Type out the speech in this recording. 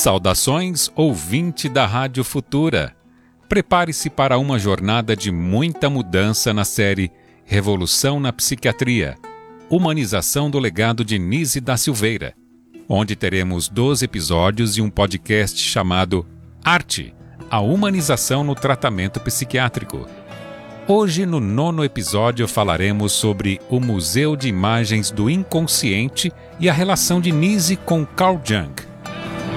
Saudações, ouvinte da Rádio Futura. Prepare-se para uma jornada de muita mudança na série Revolução na Psiquiatria, Humanização do Legado de Nise da Silveira, onde teremos 12 episódios e um podcast chamado Arte, a Humanização no Tratamento Psiquiátrico. Hoje, no 9º episódio, falaremos sobre o Museu de Imagens do Inconsciente e a relação de Nise com Carl Jung.